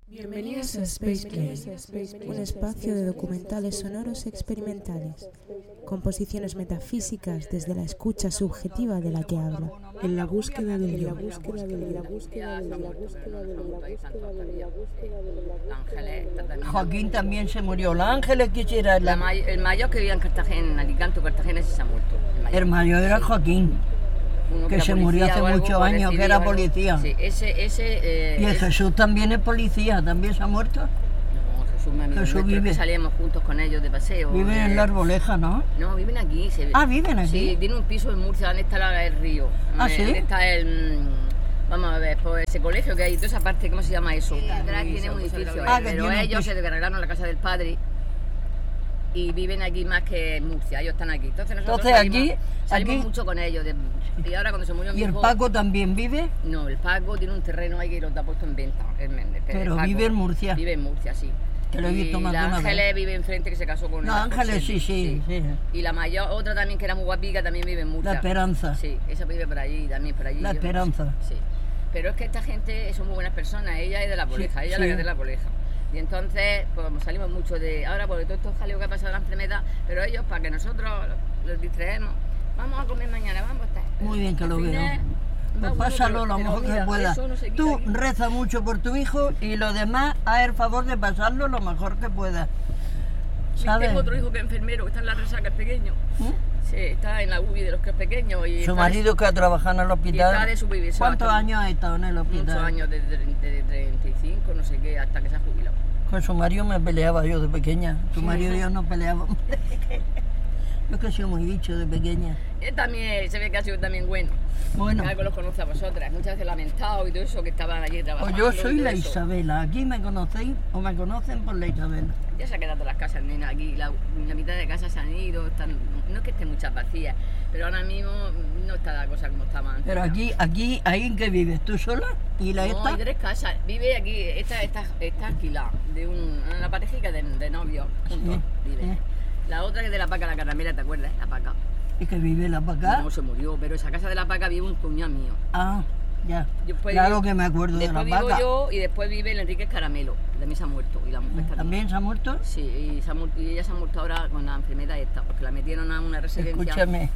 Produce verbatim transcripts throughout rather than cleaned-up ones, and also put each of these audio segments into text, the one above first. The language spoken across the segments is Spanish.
Bienvenidos a Space Play, un espacio de documentales sonoros experimentales, composiciones metafísicas desde la escucha subjetiva de la que habla, en la búsqueda del yo. Joaquín también se murió. Los Ángeles quisiera... La... La may el mayor que vivía en Cartagena, en Alicante o Cartagena, sí se ha muerto. El mayor, el mayor era Joaquín, Uno que, que se era murió hace algo, muchos años, que era policía. Sí, ese... ese eh, Y el ese... Jesús también es policía, ¿también se ha muerto? No, Jesús, mi amigo, Jesús vive. que salíamos juntos con ellos de paseo. Viven eh... en La Arboleja, ¿no? No, viven aquí. Se... Ah, ¿viven aquí? Sí, tiene un piso en Murcia, donde está la, el río. Ah, eh, ¿sí? Donde está el... Vamos a ver, pues ese colegio que hay, toda esa parte, ¿cómo se llama eso? Sí, atrás tiene un edificio, ah, eh, pero tiene ellos piso. se arreglaron la casa del padre y viven aquí más que en Murcia, ellos están aquí. Entonces nosotros Entonces, salimos, aquí- salimos aquí- mucho con ellos. De, y ahora cuando se murió mi ¿Y el hijo... Paco también vive? No, el Paco tiene un terreno ahí que lo ha puesto en venta, el Méndez. Pero el Paco vive en Murcia. Vive en Murcia, sí. Que lo he visto y más de la una vez. Ángeles vive enfrente, que se casó con No, la Ángeles José, sí, sí, sí. Y la mayor, otra también que era muy guapica, también vive en Murcia. La Esperanza. Sí, esa vive por allí, también por allí. La yo- Esperanza. Sí. Pero es que esta gente son muy buenas personas, ella es de la Poleja, Sí, ella es sí. la que es de la Poleja. Y entonces, pues como salimos mucho de... Ahora, porque todo esto jaleo que ha pasado la enfermedad, pero ellos, para que nosotros los distraemos, vamos a comer mañana, vamos a estar. Muy bien que Al lo final, veo. va Pues uno, pásalo pero- lo pero mejor que mira, pueda. eso no se quita Tú aquí. reza mucho por tu hijo y lo demás, haz el favor de pasarlo lo mejor que puedas. Sí, ¿Sabes? tengo otro hijo que es enfermero, que está en la resaca, es pequeño. ¿Mm? Sí, está en la U B I de los que es pequeño. Y Su está marido que ha trabajado en el y está hospital. de supervisor. ¿Cuántos Está- años ha estado en el hospital? Muchos años, desde de treinta y cinco, no sé qué, hasta que se ha jubilado. Con su marido me peleaba yo de pequeña. Tu marido y yo no peleábamos. Yo que he sido muy bicho de pequeña. Él también se ve que ha sido también bueno. Bueno, Algo los conoce a vosotras. Muchas veces lamentado y todo eso, que estaban allí o trabajando. yo y soy todo la eso. Isabela. Aquí me conocéis o me conocen por la Isabela. Ya se han quedado las casas, nena, aquí. La, la mitad de casas se han ido. Están, no es que estén muchas vacías, pero ahora mismo no está la cosa como estaba antes. Pero aquí, aquí, ahí en que vives, ¿tú sola? ¿Y la No, esta? hay tres casas. Vive aquí, esta está, está alquilada, de un, una parejica de, de novios juntos. Sí, Vive. sí. La otra que es de la Paca, la Caramela, ¿te acuerdas? La Paca. ¿Y que vive la para acá? No, se murió, pero esa casa de la Paca vive un cuñado mío. Ah, ya. Después Claro vive- que me acuerdo de la Después vivo vaca. yo y después vive el Enrique Caramelo, que también se ha muerto. Y la mujer también. ¿También se ha muerto? Sí, y, se ha muerto- y ella se ha muerto ahora con la enfermedad esta, porque la metieron a una residencia. Escúchame,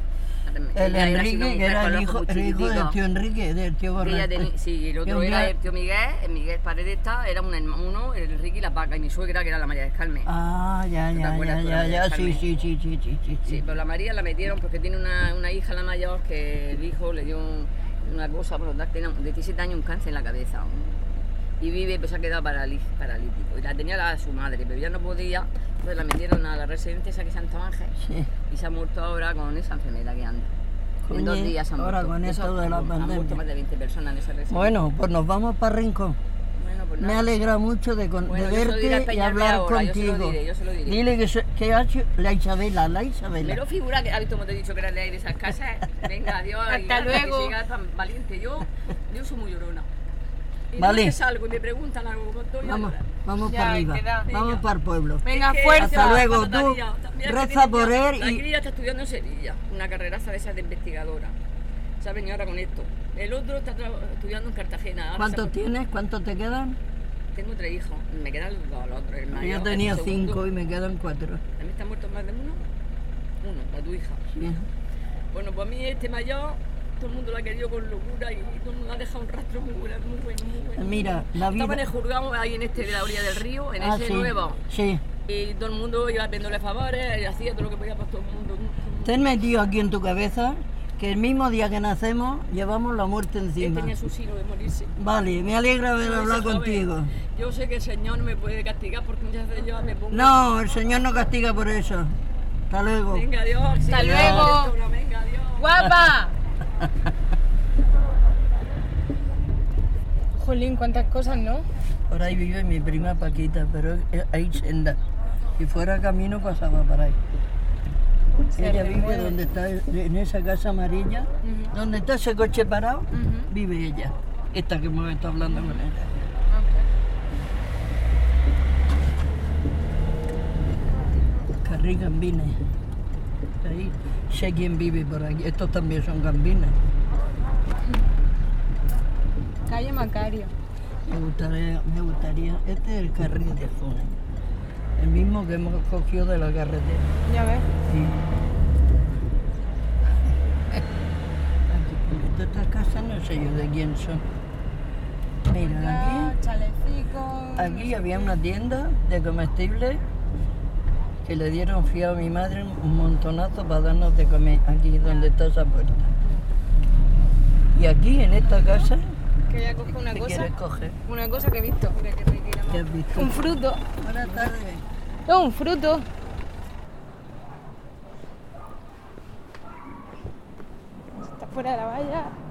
el Ella era así una Enrique, que mujer era con el los hijo, ojos el hijo del chiquititos. tío Enrique, del tío Que ella Borrell. tenía- sí, el Y otro un era día- el tío Miguel, el Miguel Paredesta, era un herma- uno, el Enrique y la Paca, y mi suegra, que era la María del Carmen. Ah, ya, ¿Te ya, acuerdas ya, tú de ya, la ya, María sí, del sí, sí, sí, sí, sí, Sí, sí. pero la María la metieron porque tiene una, una hija, la mayor, que el hijo le dio un- una cosa, por tiene diecisiete años, un cáncer en la cabeza. un- y vive, pues se ha quedado paralí- paralítico. Y la tenía la, su madre, pero ya no podía, entonces la metieron a la residencia esa que es Santo Ángel. Sí. Y se ha muerto ahora con esa enfermedad que anda. En dos Coñe, días se ha muerto. ahora con Eso, esto de la han pandemia. muerto más de veinte personas en esa residencia. Bueno, pues nos vamos para Rincón. Bueno, pues Me nada. alegra mucho de, con- Bueno, de yo se lo diré al verte y Peñalver hablar ahora, yo se lo contigo. diré, yo se lo diré. Dile que, se- que ha hecho la Isabela, la Isabela. Pero figura que ha visto como te he dicho que era de esas casas. Venga, adiós. y Hasta hasta luego. Que siga tan valiente. Yo, yo soy muy llorona. Y Vale. yo que salgo y me preguntan algo como estoy Vamos, llorona. vamos Ya, para arriba, queda. vamos Venga. para el pueblo. Venga, Es que fuerza. Hasta luego, Cuando tú María, también que reza tiene por ya- él La y... cría está estudiando en Sevilla, una carreraza de esas de investigadora. Se ha venido ahora con esto. El otro está tra- estudiando en Cartagena. Ahora ¿Cuántos se ha- tienes? ¿Cuántos te quedan? Tengo tres hijos. Me quedan los dos, los otros. El mayor, Yo el tenía segundo. cinco y me quedan cuatro. ¿También está muerto más de uno? Uno, la tu hija. Sí. Bueno, pues a mí este mayor, todo el mundo lo ha querido con locura y todo el mundo ha dejado un rastro muy bueno, muy bueno, muy bueno. Mira, la Estaba en vida... el juzgado ahí en este de la orilla del río, en Ah, ese sí, nuevo. sí. Y todo el mundo iba pidiéndole favores y hacía todo lo que podía para todo el mundo. Ten metido aquí en tu cabeza que el mismo día que nacemos llevamos la muerte Él encima. tenía su signo de morirse. Vale, me alegra haber Ese hablado joven, contigo. Yo sé que el Señor no me puede castigar porque muchas veces yo me pongo... No, el Señor no castiga por eso. Hasta luego. Venga, adiós. Hasta sí, luego. adiós, Venga, adiós. ¡Guapa! Jolín, cuántas cosas, ¿no? Por ahí vive mi prima Paquita, pero es- hay senda. Si fuera camino pasaba por ahí. Se Ella vive remueve. donde está, en esa casa amarilla, Ujú. donde está ese coche parado, Ujú. vive ella. Esta que me está hablando con ella. Carril Gambines. Ahí sé quién vive por aquí. Estos también son Gambines. Calle Macario. Me gustaría, me gustaría, este es el carril de zona, el mismo que hemos cogido de la carretera. Ya ves. Sí. Aquí, estas casas no sé yo de quién son. Mira, aquí, chalecicos. aquí había una tienda de comestibles que le dieron fiado a mi madre un montonazo para darnos de comer, aquí donde está esa puerta. Y aquí en esta casa, Que ya coge una ¿qué cosa. quieres coger? Una cosa que he visto. Mira, que rica. ¿Qué has visto? Un fruto. Buenas tardes. No, un fruto. Está fuera de la valla.